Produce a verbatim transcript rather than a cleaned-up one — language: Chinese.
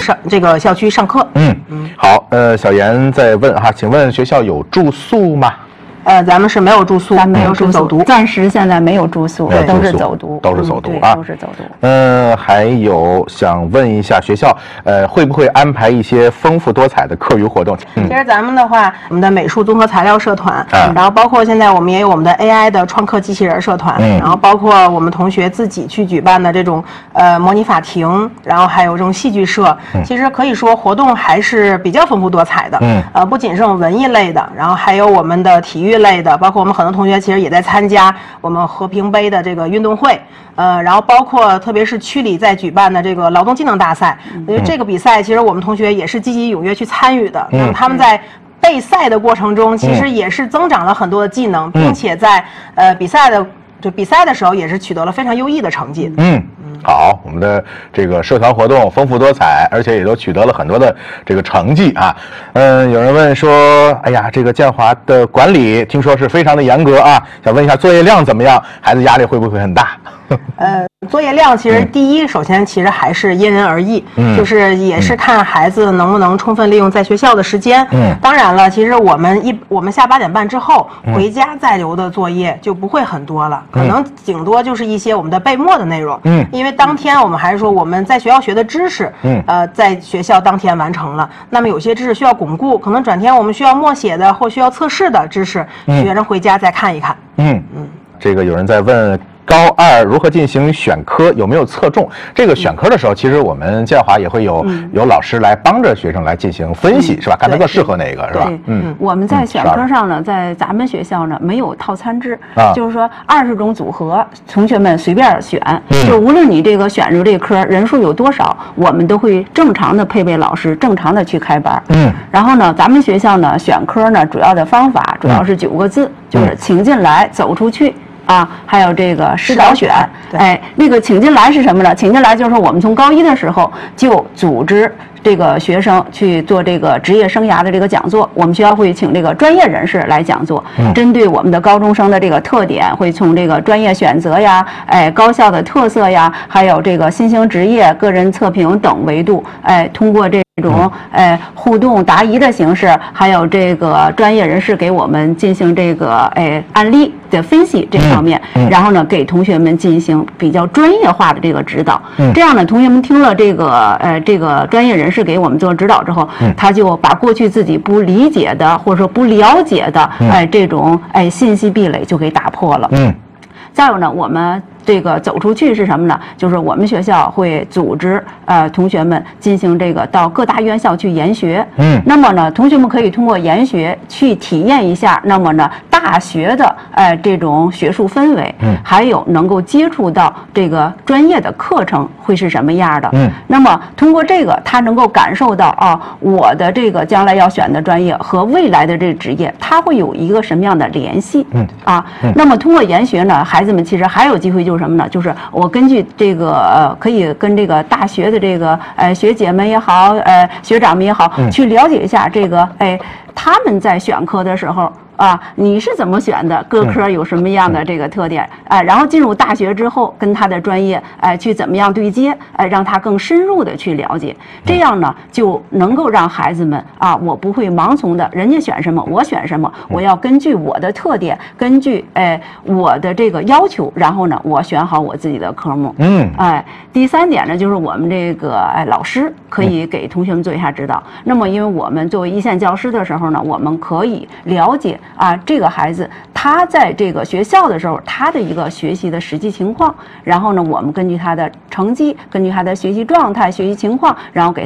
上这个校区上课。 嗯嗯，好，呃，小严在问哈，请问学校有住宿吗？ 呃，咱们是没有住宿， 咱没有是走读， 暂时现在没有住宿，都是走读， 都是走读啊， 都是走读。 嗯，还有想问一下学校，呃，会不会安排一些丰富多彩的课余活动？ 嗯、其实咱们的话，我们的美术综合材料社团，嗯、然后包括现在我们也有我们的 A I 的创客机器人社团，嗯、然后包括我们同学自己去举办的这种呃模拟法庭，然后还有这种戏剧社，嗯、其实可以说活动还是比较丰富多彩的。嗯，呃，不仅是文艺类的，然后还有我们的体育类的，包括我们很多同学其实也在参加我们和平杯的这个运动会，呃，然后包括特别是区里在举办的这个劳动技能大赛，因为这个比赛其实我们同学也是积极踊跃去参与的，那么他们在备赛的过程中，其实也是增长了很多的技能，并且在呃比赛的就比赛的时候也是取得了非常优异的成绩。 嗯。好，我们的这个社团活动丰富多彩，而且也都取得了很多的这个成绩啊。嗯，有人问说，哎呀，这个建华的管理听说是非常的严格啊，想问一下作业量怎么样？孩子压力会不会很大？ 呃，作业量其实第一，嗯、首先其实还是因人而异，嗯，就是也是看孩子能不能充分利用在学校的时间。嗯，当然了，其实我们一我们下八点半之后回家再留的作业就不会很多了，嗯、可能顶多就是一些我们的备墨的内容。嗯，因为当天我们还是说我们在学校学的知识，嗯，呃，在学校当天完成了。那么有些知识需要巩固，可能转天我们需要默写的或需要测试的知识，嗯、学生回家再看一看。 嗯嗯，这个有人在问。高二如何进行选科？有没有侧重？这个选科的时候，其实我们建华也会有、嗯、有老师来帮着学生来进行分析，嗯、是吧？看他更适合哪个，是吧？ 嗯，我们在选科上呢，在咱们学校呢没有套餐制，啊、就是说二十种组合，同学们随便选，嗯、就无论你这个选入这科人数有多少，我们都会正常的配备老师，正常的去开班。嗯，然后呢，咱们学校呢选科呢主要的方法主要是九个字，嗯、就是请进来，走出去。啊，还有这个师导选，哎，那个请进来是什么呢？请进来就是说我们从高一的时候就组织这个学生去做这个职业生涯的这个讲座，我们学校会请这个专业人士来讲座，嗯、针对我们的高中生的这个特点，会从这个专业选择呀，哎，高校的特色呀，还有这个新兴职业、个人测评等维度，哎，通过这。这种呃互动答疑的形式，还有这个专业人士给我们进行这个哎案例的分析这方面，嗯嗯、然后呢给同学们进行比较专业化的这个指导。嗯、这样呢，同学们听了这个呃这个专业人士给我们做指导之后，嗯、他就把过去自己不理解的或者说不了解的哎、呃、这种哎信息壁垒就给打破了。嗯，再有呢，我们。这个走出去是什么呢？就是我们学校会组织呃同学们进行这个到各大院校去研学。嗯，那么呢，同学们可以通过研学去体验一下，那么呢大学的呃这种学术氛围，嗯，还有能够接触到这个专业的课程会是什么样的。嗯，那么通过这个，他能够感受到啊，我的这个将来要选的专业和未来的这个职业，它会有一个什么样的联系？嗯，啊，嗯、那么通过研学呢，孩子们其实还有机会就是。什么呢？就是我根据这个呃，可以跟这个大学的这个呃学姐们也好，呃学长们也好，嗯、去了解一下这个哎他们在选科的时候。啊，你是怎么选的？各科有什么样的这个特点？哎、呃，然后进入大学之后，跟他的专业哎、呃、去怎么样对接？哎、呃，让他更深入的去了解，这样呢就能够让孩子们啊，我不会盲从的，人家选什么我选什么，我要根据我的特点，根据哎、呃、我的这个要求，然后呢我选好我自己的科目。嗯，哎，第三点呢就是我们这个哎老师可以给同学们做一下指导。那么因为我们作为一线教师的时候呢，我们可以了解。啊，这个孩子他在这个学校的时候，他的一个学习的实际情况，然后呢，我们根据他的成绩，根据他的学习状态、学习情况，然后给。